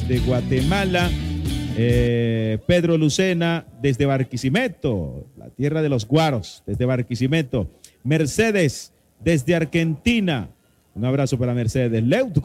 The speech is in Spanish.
desde Guatemala. Pedro Lucena desde Barquisimeto, la tierra de los guaros, desde Barquisimeto. Mercedes desde Argentina. Un abrazo para Mercedes. Leuto